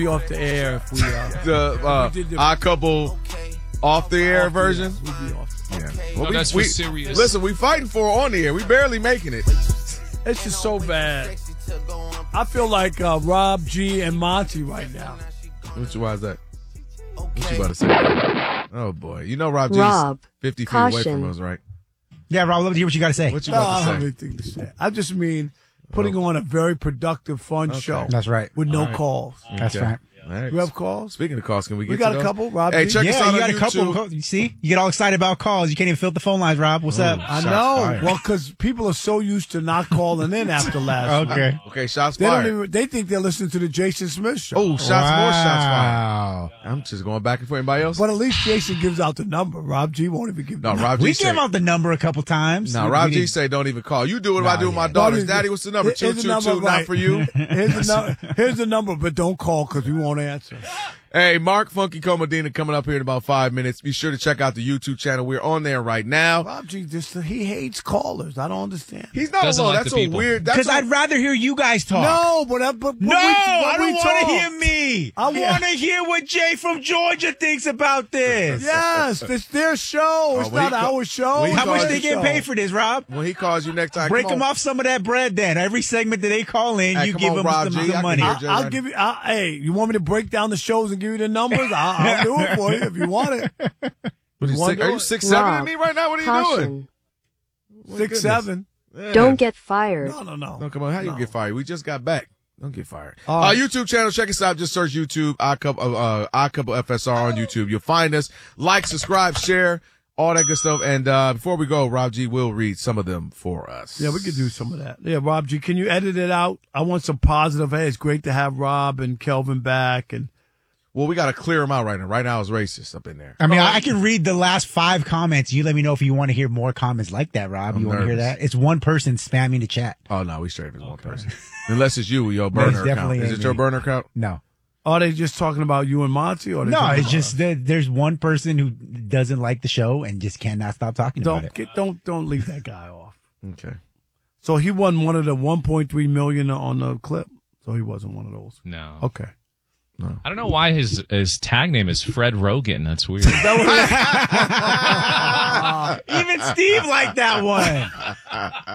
be off the air if we The Odd Couple off the air version. We'd be off. Yeah. No, that's for serious. Listen, we fighting for it on the air. We barely making it. It's just so bad. I feel like Rob G and Monty right now. Why is that? What you about to say? Oh boy, you know Rob G's 50 feet away from us, right? Yeah, Rob, love to hear what you got to say. What you I about don't have to say? anything to say. I just mean putting on a very productive, fun show. That's right. With no calls. That's right. All right. You have calls? Speaking of calls, can we get We got to a those? couple, Rob. Hey, G? check us Yeah, out you got on a couple. YouTube. You see? You get all excited about calls. You can't even fill up the phone lines, Rob. What's up? I Shots know. fired. Well, because people are so used to not calling in after last night. Okay. Okay, shots They don't fired. even. They think they're listening to the Jason Smith show. Oh, more shots fired. Wow. I'm just going back and forth. Anybody else? But at least Jason gives out the number. Rob G won't even give. No, the number. Rob G We say, gave out the number a couple times. no, Rob G say don't even call. You do what I do with my daughters. Daddy, what's the number? Here's the number, 222, not right. for you. Here's the number, but don't call because we won't answer. Hey, Mark Funky Comodina coming up here in about 5 minutes. Be sure to check out the YouTube channel. We're on there right now. Rob G he hates callers. I don't understand. He's not Doesn't alone. like That's the a people. weird. Because I'd rather hear you guys talk. No, but I don't want to hear me. I Yeah. want to hear what Jay from Georgia thinks about this. Yes, it's their show. It's when not he ca- our show. when he It's How much their they get show. paid for this, Rob? when he calls you next time, Break come them on. off some of that bread then. Every segment that they call in, Hey, you come give on, them Rob G. some I can money. hear Jay I'll right give you. Hey, you want me to break down the shows and give you the numbers? I'll do it for you if you want it. What, You wanna are do you it? 6'7" Rob, at me right now? What are you doing? caution. 6'7". Yeah. Don't get fired. No. No, come on. How you get fired? We just got back. Don't get fired. All right. YouTube channel. Check us out. Just search YouTube. Odd Couple FSR on YouTube. You'll find us. Like, subscribe, share, all that good stuff. And before we go, Rob G will read some of them for us. Yeah, we could do some of that. Yeah, Rob G, can you edit it out? I want some positive. Hey, it's great to have Rob and Kelvin back. And Well, we got to clear them out right now. Right now, it's racist up in there. I mean, I can read the last 5 comments. You let me know if you want to hear more comments like that, Rob. I'm You want to hear nervous. that? It's one person spamming the chat. Oh, no, we straight if it's one person. Unless it's you with your it's burner account. definitely Is it ain't your me. burner account? No. are they just talking about you and Monty? Or they No, talking it's about just us? that there's one person who doesn't like the show and just cannot stop talking about it. Don't leave that guy off. Okay. So he won one of the 1.3 million on the clip. So he wasn't one of those. No. Okay. I don't know why his tag name is Fred Rogan. That's weird. Even Steve liked that one.